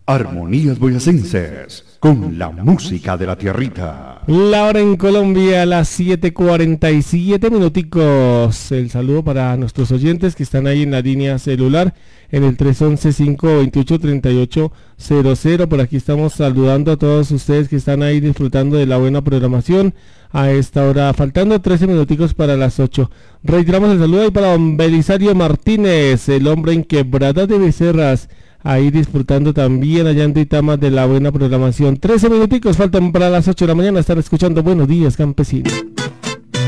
Armonías Boyacenses, con la música de la tierrita. La hora en Colombia, las 7:47 minuticos. El saludo para nuestros oyentes que están ahí en la línea celular, en el 311-528-3800. Por aquí estamos saludando a todos ustedes que están ahí disfrutando de la buena programación a esta hora, faltando 13 minuticos para las 8. Reiteramos el saludo ahí para don Belisario Martínez, el hombre en Quebrada de Becerras, ahí disfrutando también allá en Duitama de la buena programación. 13 minuticos faltan para las 8 de la mañana. Estar escuchando Buenos Días, Campesino.